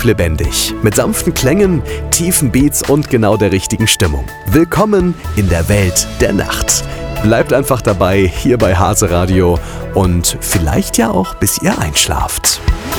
lebendig, mit sanften Klängen, tiefen Beats und genau der richtigen Stimmung. Willkommen in der Welt der Nacht. Bleibt einfach dabei hier bei Hase Radio und vielleicht ja auch bis ihr einschlaft.